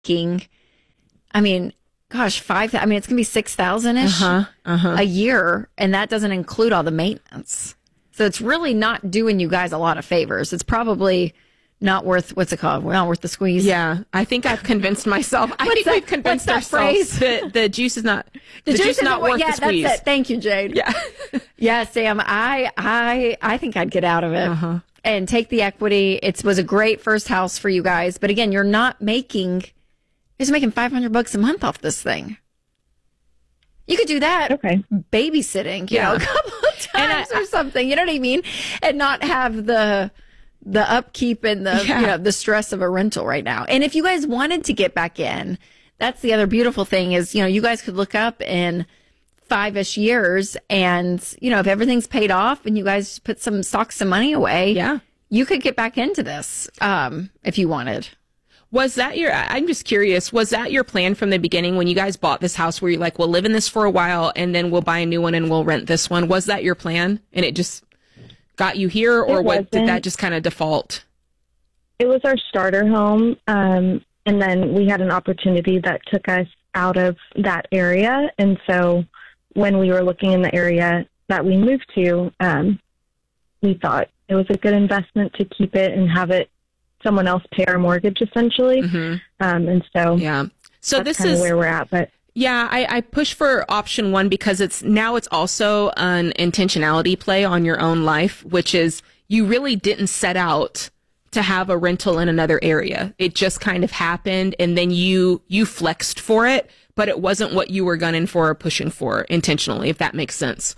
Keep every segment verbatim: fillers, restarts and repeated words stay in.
making, I mean, gosh, five, I mean, it's going to be six thousand ish uh-huh, uh-huh. a year. And that doesn't include all the maintenance. So it's really not doing you guys a lot of favors. It's probably not worth, what's it called? Well, not worth the squeeze. Yeah. I think I've convinced myself. I think that, we've convinced ourselves that the juice is not, the, the juice, juice is not worth yeah, the squeeze. That's it. Thank you, Jade. Yeah. Yeah, Sam, I, I, I think I'd get out of it uh-huh. and take the equity. It was a great first house for you guys. But again, you're not making, you're just making five hundred bucks a month off this thing. You could do that. Okay. Babysitting, you Yeah. know, a couple of times I, or something. You know what I mean? And not have the the upkeep and the yeah. you know the stress of a rental right now. And if you guys wanted to get back in, that's the other beautiful thing is, you know, you guys could look up in five-ish years and, you know, if everything's paid off and you guys put some stock some money away, yeah, you could get back into this um, if you wanted. Was that your, I'm just curious, was that your plan from the beginning when you guys bought this house where you're like, we'll live in this for a while and then we'll buy a new one and we'll rent this one? Was that your plan? And it just got you here, or what, did that just kind of default? It was our starter home. Um, and then we had an opportunity that took us out of that area. And so when we were looking in the area that we moved to, um, we thought it was a good investment to keep it and have it someone else pay our mortgage essentially. Mm-hmm. Um, and so, yeah, so that's this is where we're at, but yeah, I, I push for option one because it's now it's also an intentionality play on your own life, which is you really didn't set out to have a rental in another area. It just kind of happened and then you, you flexed for it, but it wasn't what you were gunning for or pushing for intentionally, if that makes sense.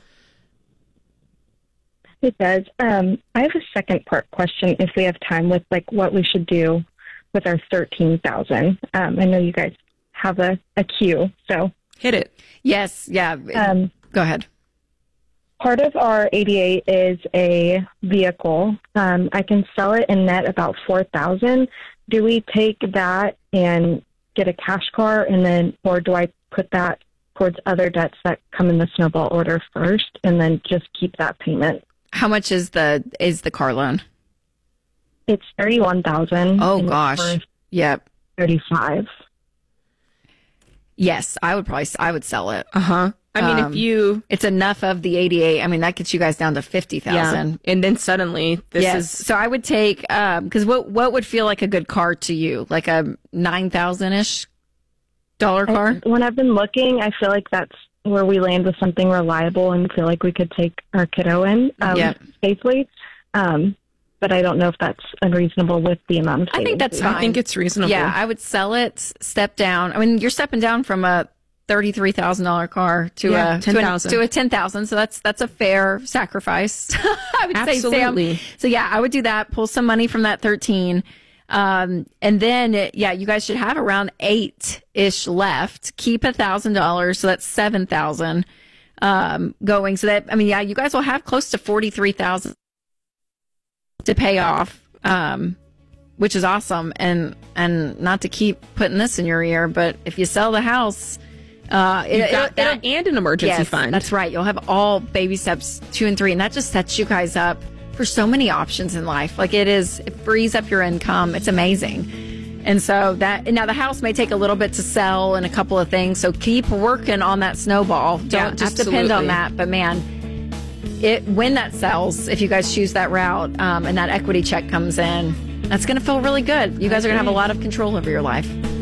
It does. Um, I have a second part question if we have time with like what we should do with our thirteen thousand. Um, I know you guys have a, a queue, so. Hit it. Yes. Yeah. Um, Go ahead. Part of our A D A is a vehicle. Um, I can sell it and net about four thousand. Do we take that and get a cash car and then, or do I put that towards other debts that come in the snowball order first and then just keep that payment? How much is the is the car loan? It's thirty-one thousand. Oh gosh. Yep. thirty-five. Yes, I would probably I would sell it. Uh huh. I mean, Um, if you, it's enough of the A D A. I mean, that gets you guys down to fifty thousand. yeah, and then suddenly this Yes. is So I would take um because what what would feel like a good car to you? Like a nine thousand ish dollar car? I, when I've been looking, I feel like that's where we land with something reliable and feel like we could take our kiddo in um, Yep. safely. Um, but I don't know if that's unreasonable with the amount of I think savings that's we fine. have. I think it's reasonable. Yeah, I would sell it, step down. I mean, you're stepping down from a thirty-three thousand dollar car to Yeah, a ten thousand to a, to a ten thousand. So that's that's a fair sacrifice. I would Absolutely. say, Sam. So yeah, I would do that. Pull some money from that thirteen, um, and then yeah, you guys should have around eight ish left. Keep a thousand dollars, so that's seven thousand um, going. So that I mean, yeah, you guys will have close to forty three thousand to pay off. Um, which is awesome, and and not to keep putting this in your ear, but if you sell the house, uh, You've it, got it'll, that it'll, and an emergency yes, fund. that's right. You'll have all baby steps two and three, and that just sets you guys up for so many options in life. Like it is, it frees up your income. It's amazing. And so that now the house may take a little bit to sell and a couple of things. So keep working on that snowball. Don't Yeah, just depend on absolutely. that. But man, it when that sells, if you guys choose that route um, and that equity check comes in, that's going to feel really good. You guys are going to have a lot of control over your life.